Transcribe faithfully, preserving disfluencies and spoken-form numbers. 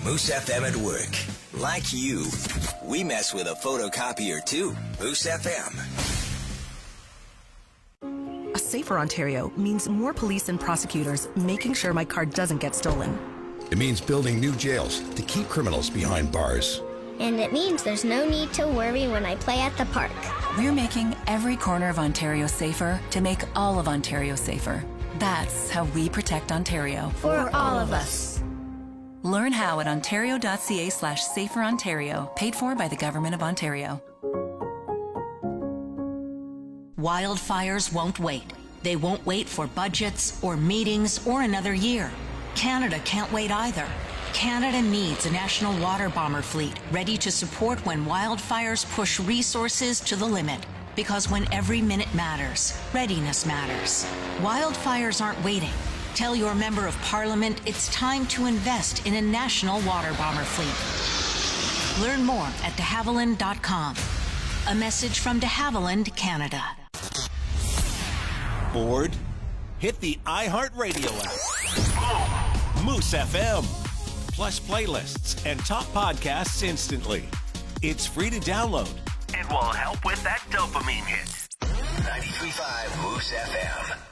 Moose F M at work. Like you, we mess with a photocopier too. Moose F M. A safer Ontario means more police and prosecutors making sure my car doesn't get stolen. It means building new jails to keep criminals behind bars. And it means there's no need to worry when I play at the park. We're making every corner of Ontario safer to make all of Ontario safer. That's how we protect Ontario. For, For all, all of us. Learn how at ontario.ca slash safer Ontario, paid for by the Government of Ontario. Wildfires won't wait. They won't wait for budgets or meetings or another year. Canada can't wait either. Canada needs a national water bomber fleet ready to support when wildfires push resources to the limit. Because when every minute matters, readiness matters. Wildfires aren't waiting. Tell your member of parliament it's time to invest in a national water bomber fleet. Learn more at de havilland dot com. A message from de Havilland, Canada. Bored? Hit the iHeartRadio app. Moose F M. Plus playlists and top podcasts instantly. It's free to download. It will help with that dopamine hit. ninety-three point five Moose F M.